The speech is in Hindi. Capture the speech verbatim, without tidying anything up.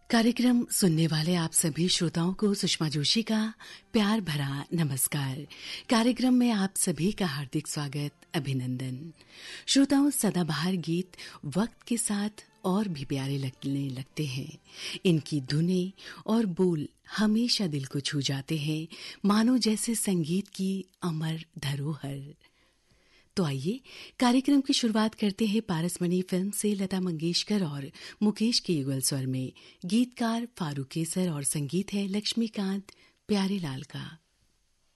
कार्यक्रम सुनने वाले आप सभी श्रोताओं को सुषमा जोशी का प्यार भरा नमस्कार। कार्यक्रम में आप सभी का हार्दिक स्वागत, अभिनंदन। श्रोताओं, सदाबहार गीत वक्त के साथ और भी प्यारे लगने लगते हैं। इनकी धुनें और बोल हमेशा दिल को छू जाते हैं, मानो जैसे संगीत की अमर धरोहर। तो आइए कार्यक्रम की शुरुआत करते हैं पारसमणि फिल्म से लता मंगेशकर और मुकेश के युगल स्वर में। गीतकार फारूक केसर और संगीत है लक्ष्मीकांत प्यारेलाल का।